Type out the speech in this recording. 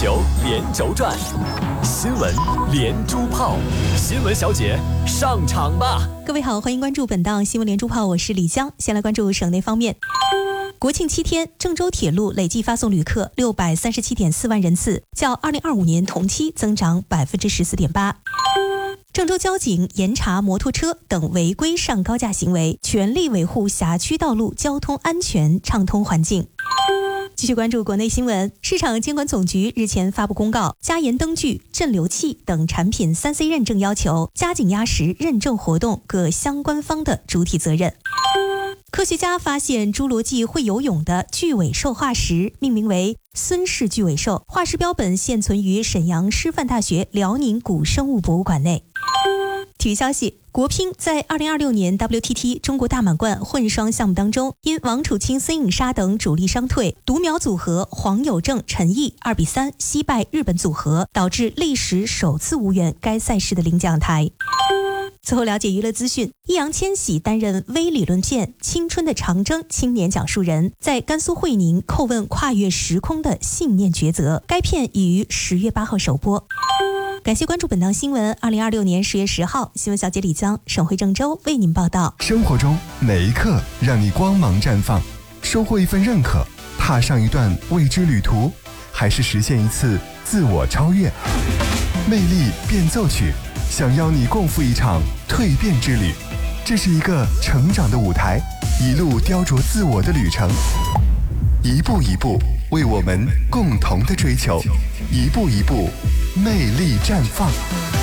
球连轴转，新闻连珠炮，新闻小姐上场吧！ 各位好，欢迎关注本档新闻连珠炮，我是李江。先来关注省内方面。国庆7天，郑州铁路累计发送旅客637.4万人次，较2025年同期增长14.8%。郑州交警严查摩托车等违规上高架行为，全力维护辖区道路交通安全畅通环境。继续关注国内新闻，市场监管总局日前发布公告，加严灯具、镇流器等产品3C 认证要求，加紧压实认证活动各相关方的主体责任。科学家发现侏罗纪会游泳的巨尾兽化石，命名为孙氏巨尾兽，化石标本现存于沈阳师范大学辽宁古生物博物馆内。体育消息，国乒在2026年 WTT 中国大满贯混双项目当中，因王楚钦、孙颖莎等主力伤退，独苗组合黄有正、陈毅2-3惜败日本组合，导致历史首次无缘该赛事的领奖台。最后了解娱乐资讯，易烊千玺担任微理论片《青春的长征》青年讲述人，在甘肃会宁叩问跨越时空的信念抉择。该片已于10月8号首播。感谢关注本档新闻。2026年10月10号，新闻小姐李江，省会郑州为您报道。 生活中哪一刻让你光芒绽放？收获一份认可，踏上一段未知旅途，还是实现一次自我超越？魅力变奏曲，想邀你共赴一场蜕变之旅。这是一个成长的舞台，一路雕琢自我的旅程，一步一步为我们共同的追求，一步一步魅力绽放。